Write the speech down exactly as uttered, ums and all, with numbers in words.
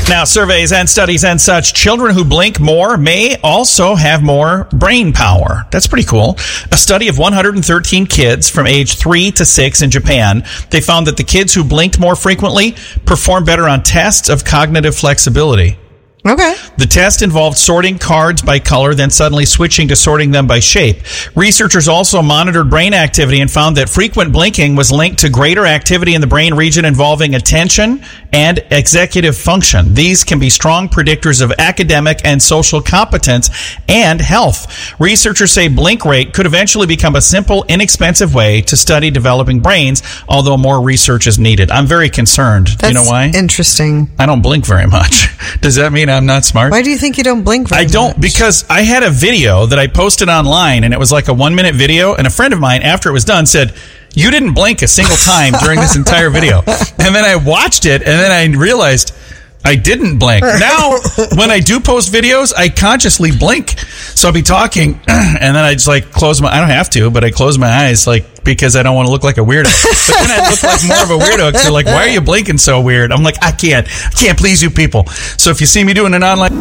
Now, surveys and studies and such, children who blink more may also have more brain power. That's pretty cool. A study of one hundred thirteen kids from age three to six in Japan, they found that the kids who blinked more frequently performed better on tests of cognitive flexibility. Okay. The test involved sorting cards by color, then suddenly switching to sorting them by shape. Researchers also monitored brain activity and found that frequent blinking was linked to greater activity in the brain region involving attention and executive function. These can be strong predictors of academic and social competence and health. Researchers say blink rate could eventually become a simple, inexpensive way to study developing brains, although more research is needed. I'm very concerned. That's Do you know why? Interesting. I don't blink very much. Does that mean I'm not smart? Why do you think you don't blink very I don't, much? because I had a video that I posted online, and it was like a one-minute video, and a friend of mine, after it was done, said, you didn't blink a single time during this entire video. And then I watched it, and then I realized I didn't blink. Now, when I do post videos, I consciously blink. So I'll be talking, and then I just like close my, I don't have to, but I close my eyes, like, because I don't want to look like a weirdo. But then I look like more of a weirdo, because they're like, why are you blinking so weird? I'm like, I can't, I can't please you people. So if you see me doing an online